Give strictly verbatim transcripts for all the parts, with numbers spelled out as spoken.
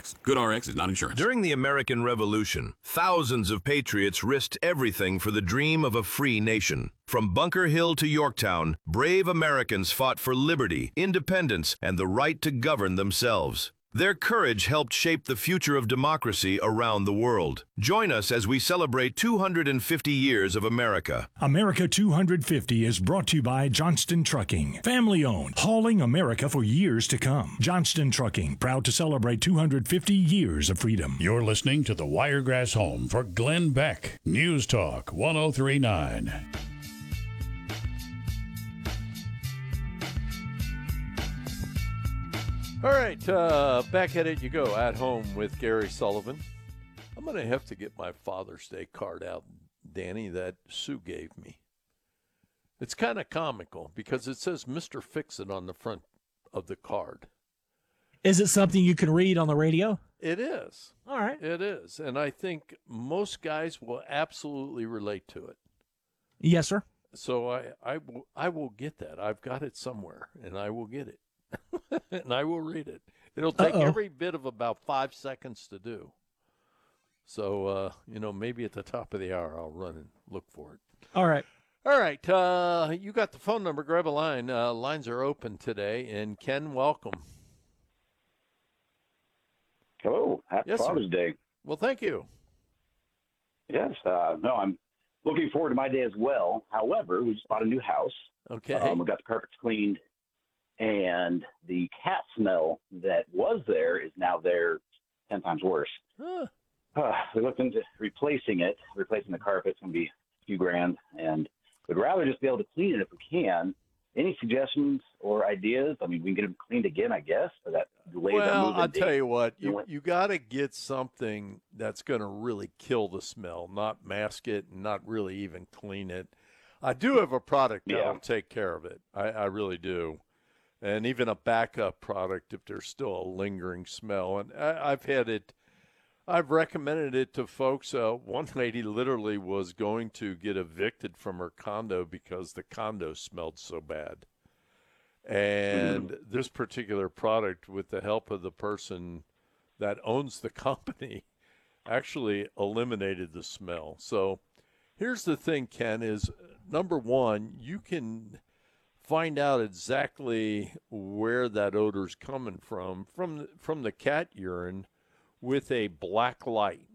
GoodRx. GoodRx is not insurance. During the American Revolution, thousands of patriots risked everything for the dream of a free nation. From Bunker Hill to Yorktown, brave Americans fought for liberty, independence, and the right to govern themselves. Their courage helped shape the future of democracy around the world. Join us as we celebrate two hundred fifty years of America. America two hundred fifty is brought to you by Johnston Trucking. Family owned, hauling America for years to come. Johnston Trucking, proud to celebrate two hundred fifty years of freedom. You're listening to the Wiregrass Home for Glenn Beck. News Talk one oh three point nine. All right, uh, back at it you go, At Home with Gary Sullivan. I'm going to have to get my Father's Day card out, Danny, that Sue gave me. It's kind of comical because it says Mister Fix-It on the front of the card. Is it something you can read on the radio? It is. All right. It is, and I think most guys will absolutely relate to it. Yes, sir. So I, I, will, I will get that. I've got it somewhere, and I will get it. And I will read it. It'll take Uh-oh. every bit of about five seconds to do. So, uh, you know, maybe at the top of the hour I'll run and look for it. All right. All right. Uh, you got the phone number. Grab a line. Uh, lines are open today. And Ken, welcome. Hello. Happy Yes, Father's sir. Day. Well, thank you. Yes. Uh, no, I'm looking forward to my day as well. However, we just bought a new house. Okay. Um, we got the carpets cleaned, and the cat smell that was there is now there ten times worse. Huh. Uh, we looked into replacing it, replacing the carpet. It's going to be a few grand, and we'd rather just be able to clean it if we can. Any suggestions or ideas? I mean, we can get them cleaned again, I guess. Or that delay that Well, move-in I'll date. tell you what, you, you got to get something that's going to really kill the smell, not mask it and not really even clean it. I do have a product that Yeah. will take care of it. I, I really do. And even a backup product if there's still a lingering smell. And I, I've had it, I've recommended it to folks. Uh, one lady literally was going to get evicted from her condo because the condo smelled so bad. And mm. this particular product, with the help of the person that owns the company, actually eliminated the smell. So here's the thing, Ken, is number one, you can find out exactly where that odor's coming from, from, from the cat urine with a black light.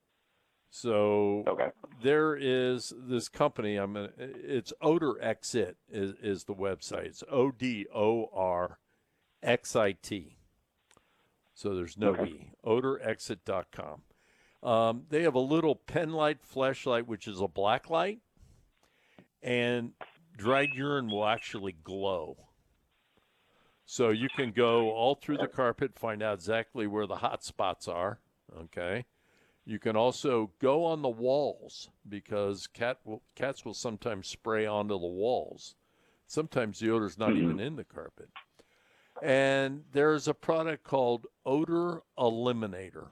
So okay. there is this company, I'm gonna, it's Odor Exit is, is the website. It's O D O R X I T. So there's no okay. E. odor exit dot com. Um, they have a little pen light flashlight, which is a black light, and dried urine will actually glow. So you can go all through the carpet, find out exactly where the hot spots are, okay? You can also go on the walls because cat will, cats will sometimes spray onto the walls. Sometimes the odor's not mm-hmm. even in the carpet. And there's a product called Odor Eliminator.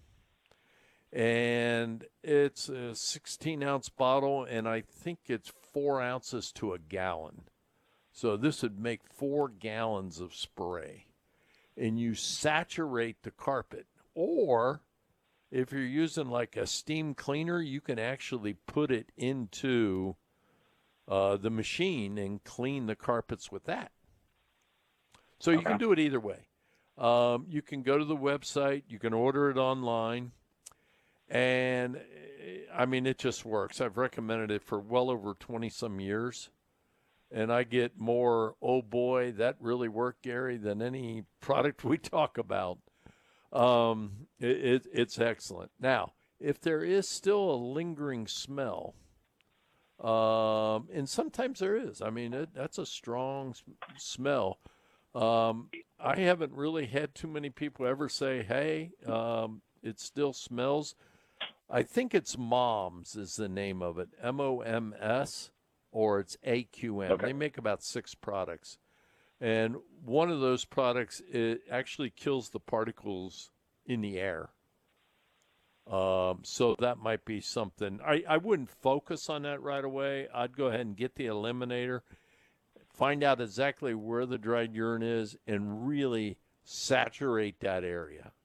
And it's a sixteen-ounce bottle, and I think it's four ounces to a gallon. So this would make four gallons of spray. And you saturate the carpet. Or if you're using like a steam cleaner, you can actually put it into uh, the machine and clean the carpets with that. So you okay. can do it either way. Um, you can go to the website. You can order it online. And, I mean, it just works. I've recommended it for well over twenty-some years. And I get more, oh, boy, that really worked, Gary, than any product we talk about. Um, it, it, it's excellent. Now, if there is still a lingering smell, um, and sometimes there is. I mean, it, that's a strong smell. Um, I haven't really had too many people ever say, hey, um, it still smells. I think it's Moms is the name of it, M O M S, or it's A Q M. Okay. They make about six products. And one of those products, it actually kills the particles in the air. Um, so that might be something. I, I wouldn't focus on that right away. I'd go ahead and get the eliminator, find out exactly where the dried urine is, and really saturate that area.